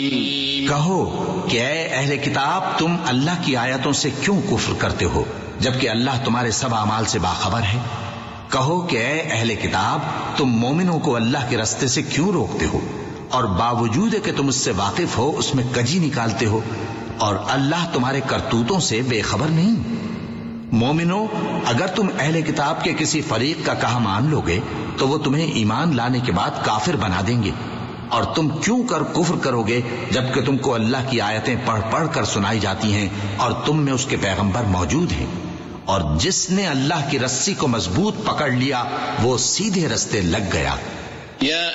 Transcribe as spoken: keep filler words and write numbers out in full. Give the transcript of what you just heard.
कहो कि ऐ अहले किताब, तुम अल्लाह की आयतों से क्यों कुफ्र करते हो जबकि अल्लाह तुम्हारे सब अमाल से बाखबर है। कहो कि ऐ अहले किताब, तुम मोमिनों को अल्लाह के रास्ते से क्यों रोकते हो और बावजूद कि तुम उससे वाकिफ हो उसमें कजी निकालते हो और अल्लाह तुम्हारे करतूतों से बेखबर नहीं। मोमिनो, अगर तुम अहले किताब के किसी फरीक का कहा मान लोगे तो वो तुम्हें ईमान लाने के बाद काफिर बना देंगे और तुम क्यों कर कुफ्र करोगे जबकि तुमको अल्लाह की आयतें पढ़ पढ़ कर सुनाई जाती हैं और तुम में उसके पैगंबर मौजूद हैं। और जिसने अल्लाह की रस्सी को मजबूत पकड़ लिया वो सीधे रास्ते लग गया।